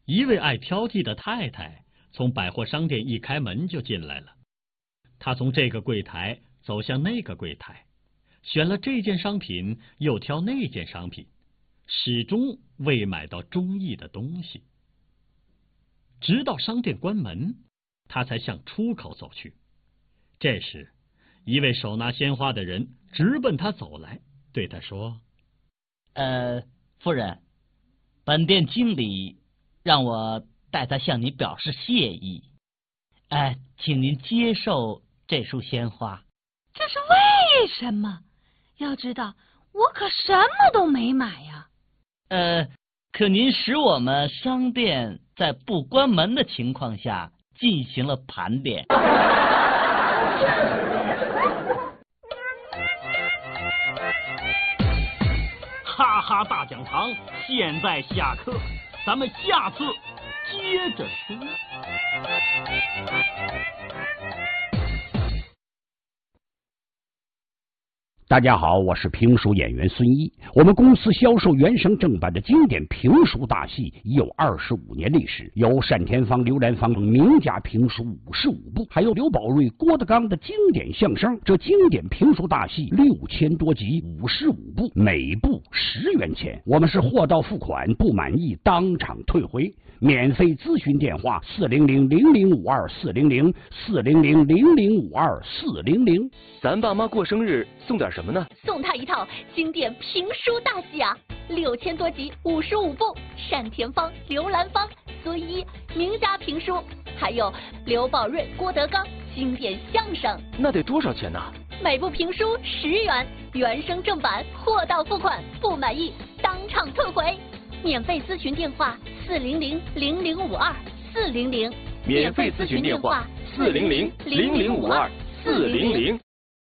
一位爱挑剔的太太从百货商店一开门就进来了。她从这个柜台走向那个柜台，选了这件商品，又挑那件商品，始终未买到中意的东西。直到商店关门，她才向出口走去。这时，一位手拿鲜花的人直奔她走来，对她说：“ 夫人，本店经理让我代他向你表示谢意，请您接受这束鲜花。” 这是为什么？要知道，我可什么都没买呀。 可您使我们商店在不关门的情况下进行了盘点。 哈哈大讲堂现在下课，咱们下次接着说。 大家好，我是评书演员孙一。我们公司销售原声正版的经典评书大戏已有25年历史，有单田芳、刘兰芳等名家评书55部，还有刘宝瑞、郭德纲的经典相声。这经典评书大戏6000多集，55部，每部10元钱。我们是货到付款，不满意当场退回。免费咨询电话400-0052-400，400-0052-400。 咱爸妈过生日送点什么呢？ 送他一套经典评书大戏啊，6000多集，55部，单田芳、刘兰芳、孙一名家评书，还有刘宝瑞、郭德纲经典相声。 那得多少钱呢？ 每部评书10元，原声正版，货到付款，不满意当场退回。免费咨询电话400-0052-400， 免费咨询电话400-0052-400。